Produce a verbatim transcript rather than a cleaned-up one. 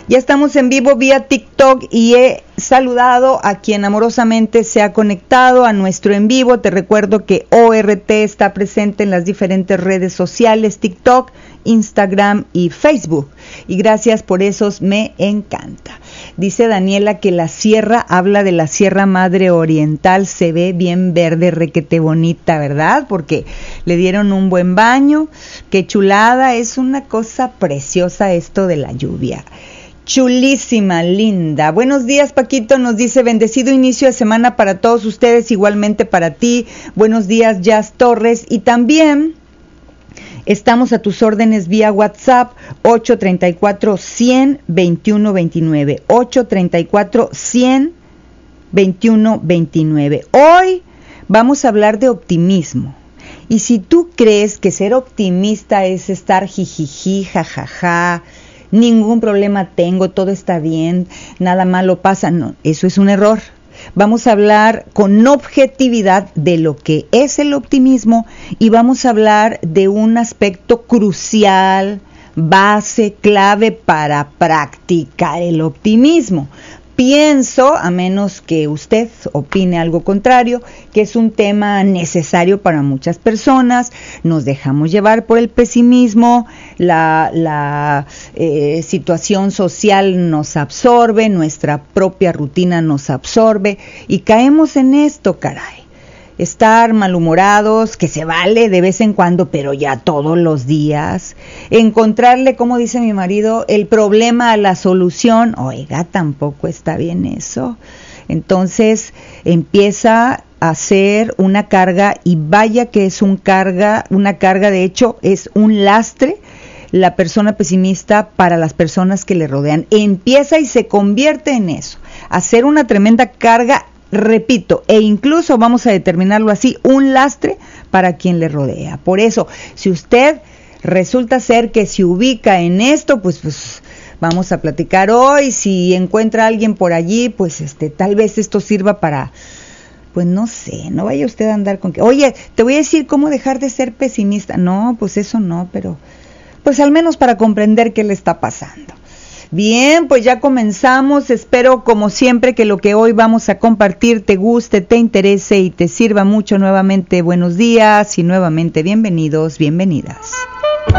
Ya estamos en vivo vía TikTok y he saludado a quien amorosamente se ha conectado a nuestro en vivo. Te recuerdo que O R T está presente en las diferentes redes sociales, TikTok, Instagram y Facebook. Y gracias por esos, me encanta. Dice Daniela que la sierra, habla de la Sierra Madre Oriental, se ve bien verde, requete bonita, ¿verdad? Porque le dieron un buen baño, qué chulada, es una cosa preciosa esto de la lluvia. Chulísima, linda. Buenos días, Paquito, nos dice, bendecido inicio de semana para todos ustedes, igualmente para ti. Buenos días, Jazz Torres. Y también estamos a tus órdenes vía WhatsApp, ocho tres cuatro, cien, veintiuno veintinueve. ocho tres cuatro, cien, veintiuno veintinueve. Hoy vamos a hablar de optimismo. Y si tú crees que ser optimista es estar jijiji, jajaja, ningún problema tengo, todo está bien, nada malo pasa, no, eso es un error. Vamos a hablar con objetividad de lo que es el optimismo y vamos a hablar de un aspecto crucial, base, clave para practicar el optimismo. Pienso, a menos que usted opine algo contrario, que es un tema necesario para muchas personas. Nos dejamos llevar por el pesimismo, la, la eh, situación social nos absorbe, nuestra propia rutina nos absorbe y caemos en esto, caray. Estar malhumorados, que se vale de vez en cuando, pero ya todos los días. Encontrarle, como dice mi marido, el problema a la solución. Oiga, tampoco está bien eso. Entonces empieza a ser una carga, y vaya que es un carga, una carga, de hecho, es un lastre la persona pesimista para las personas que le rodean. Empieza y se convierte en eso, a ser una tremenda carga. Repito, e incluso vamos a determinarlo así, un lastre para quien le rodea. Por eso, si usted resulta ser que se ubica en esto, pues, pues vamos a platicar hoy. Si encuentra a alguien por allí, pues este, tal vez esto sirva para, pues no sé, no vaya usted a andar con que, oye, te voy a decir cómo dejar de ser pesimista. No, pues eso no, pero pues al menos para comprender qué le está pasando. Bien, pues ya comenzamos. Espero, como siempre, que lo que hoy vamos a compartir te guste, te interese y te sirva mucho. Nuevamente, buenos días y nuevamente bienvenidos, bienvenidas.